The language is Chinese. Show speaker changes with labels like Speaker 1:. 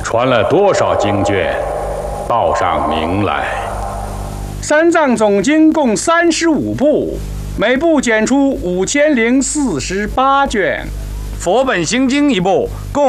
Speaker 1: 传了多少经卷，报上名来。
Speaker 2: 三藏总经共35部，每部检出5048卷。
Speaker 3: 佛本心经一部共